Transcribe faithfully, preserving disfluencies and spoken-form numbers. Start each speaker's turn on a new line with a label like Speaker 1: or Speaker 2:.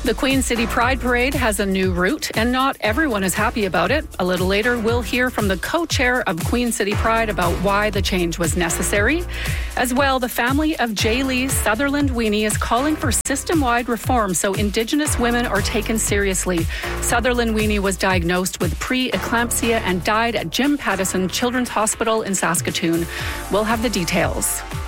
Speaker 1: The Queen City Pride Parade has a new route, and not everyone is happy about it. A little later, we'll hear from the co-chair of Queen City Pride about why the change was necessary. As well, the family of Jay Lee's Sutherland Weenie is calling for system-wide reform so Indigenous women are taken seriously. Sutherland Weenie was diagnosed with pre-eclampsia and died at Jim Pattison Children's Hospital in Saskatoon. We'll have the details.